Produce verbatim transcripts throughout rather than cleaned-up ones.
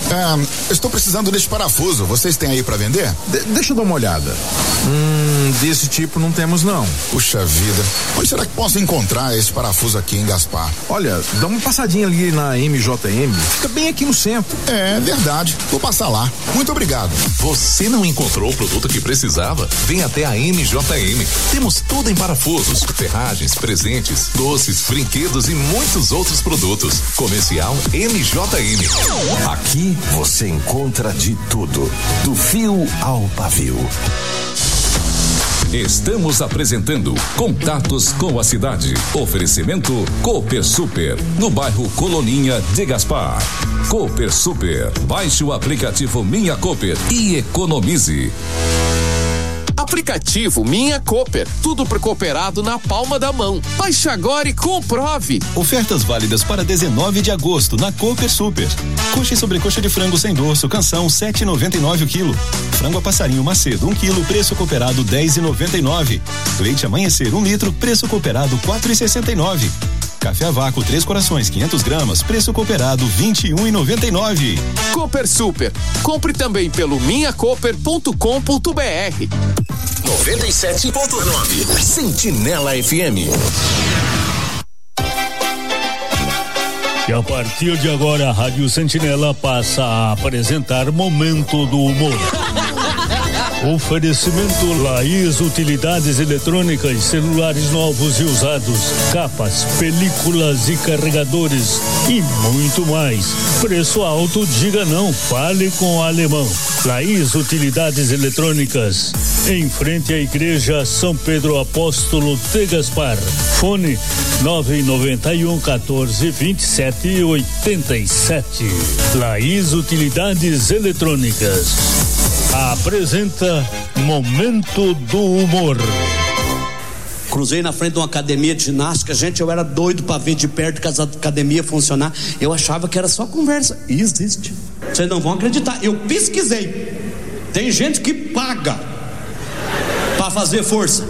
Ah, estou precisando desse parafuso. Vocês têm aí para vender? De- deixa eu dar uma olhada. Hum, desse tipo não temos não. Puxa vida. Onde será que posso encontrar esse parafuso aqui em Gaspar? Olha, dá uma passadinha ali na M J M. Fica bem aqui no centro. É verdade. Vou passar lá. Muito obrigado. Você não encontrou o produto que precisava? Vem até a M J M. Temos tudo em parafusos, ferragens, presentes, doces, brinquedos e muitos outros produtos. Comercial M J M. Aqui você encontra de tudo, do fio ao pavio. Estamos apresentando Contatos com a Cidade. Oferecimento Cooper Super, no bairro Coloninha de Gaspar. Cooper Super. Baixe o aplicativo Minha Cooper e economize. Aplicativo Minha Cooper, tudo pro cooperado na palma da mão. Baixe agora e comprove. Ofertas válidas para dezenove de agosto na Cooper Super. Coxa e sobrecoxa de frango sem dorso, canção sete e noventa e nove o quilo. Frango a passarinho Macedo um quilo, preço cooperado dez e noventa e nove. Leite Amanhecer um litro, preço cooperado quatro e sessenta e nove. Café a vácuo Três Corações quinhentos gramas, preço cooperado vinte e um e noventa e nove. Cooper Super. Compre também pelo minha cooper ponto com ponto br. noventa e sete ponto nove Sentinela F M. E a partir de agora a Rádio Sentinela passa a apresentar Momento do Humor. Oferecimento Laís Utilidades Eletrônicas, celulares novos e usados, capas, películas e carregadores e muito mais. Preço alto, diga não, fale com o alemão. Laís Utilidades Eletrônicas, em frente à Igreja São Pedro Apóstolo de Gaspar. Fone nove nove um, quatorze, vinte e sete, oitenta e sete. Laís Utilidades Eletrônicas apresenta Momento do Humor. Cruzei na frente de uma academia de ginástica, gente, eu era doido pra ver de perto que essa academia funcionar. Eu achava que era só conversa. E existe. Vocês não vão acreditar. Eu pesquisei. Tem gente que paga pra fazer força.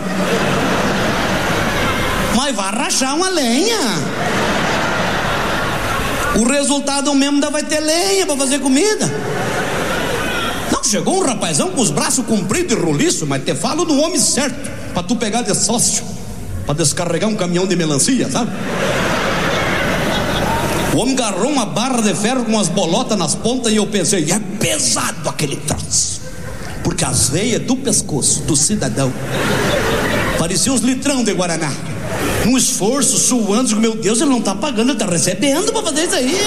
Mas vai rachar uma lenha. O resultado mesmo ainda vai ter lenha pra fazer comida. Não, chegou um rapazão com os braços compridos e roliço, mas te falo no homem certo, pra tu pegar de sócio, pra descarregar um caminhão de melancia, sabe? O homem agarrou uma barra de ferro com umas bolotas nas pontas e eu pensei, é pesado aquele troço, porque as veias do pescoço do cidadão pareciam uns litrão de Guaraná, um esforço, suando, meu Deus, ele não tá pagando, ele tá recebendo pra fazer isso aí.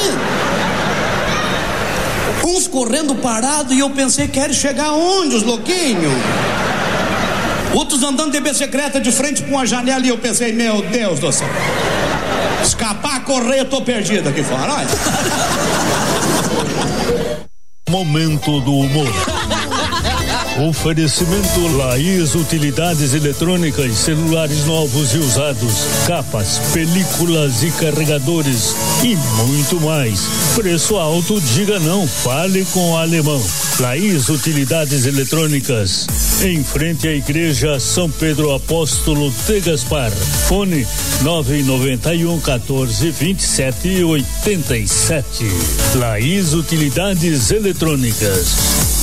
Uns correndo parado e eu pensei, querem chegar onde os louquinhos? Outros andando de bicicleta de frente com uma janela e eu pensei, meu Deus do céu, escapar, correr, eu tô perdido aqui fora. Olha. Momento do Humor. Oferecimento Laís Utilidades Eletrônicas, celulares novos e usados, capas, películas e carregadores e muito mais. Preço alto, diga não, fale com o alemão. Laís Utilidades Eletrônicas, em frente à Igreja São Pedro Apóstolo de Gaspar. Fone nove nove um, quatorze, vinte e sete, oitenta e sete. Laís Utilidades Eletrônicas.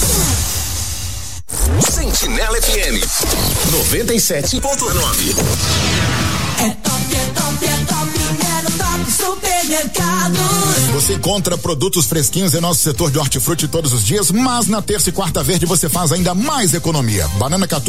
Sentinela F M noventa e sete ponto nove. É top, é top, é top, é no Top Supermercados. Você encontra produtos fresquinhos em nosso setor de hortifruti todos os dias, mas na terça e quarta verde você faz ainda mais economia. Banana caturra